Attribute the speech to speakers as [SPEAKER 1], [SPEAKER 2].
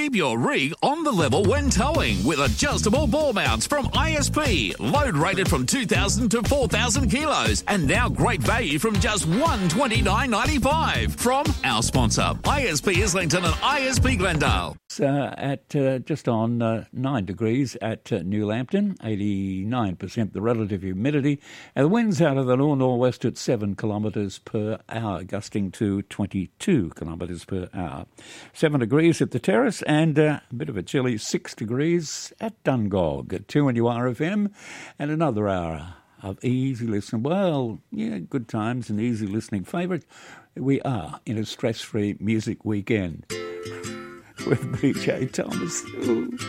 [SPEAKER 1] Keep your rig on the level when towing with adjustable ball mounts from ISP. Load rated from 2,000 to 4,000 kilos. And now great value from just $129.95 from our sponsor, ISP Islington and ISP Glendale.
[SPEAKER 2] At just on 9 degrees at New Lambton, 89% the relative humidity, and the winds out of the north-northwest at 7 kilometres per hour, gusting to 22 kilometres per hour. 7 degrees at the terrace, and a bit of a chilly 6 degrees at Dungog at 2NURFM, and another hour of easy listening. Well, yeah, good times and easy listening favourite. We are in a stress-free music weekend with BJ Thomas. Ooh.